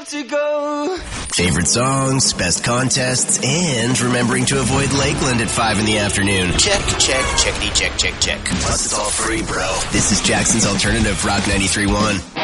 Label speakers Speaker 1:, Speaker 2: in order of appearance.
Speaker 1: have to go.
Speaker 2: Favorite songs, best contests, and remembering to avoid Lakeland at 5 in the afternoon. Check, checkity, check. Plus it's all free, bro. This is Jackson's Alternative Rock 93.1.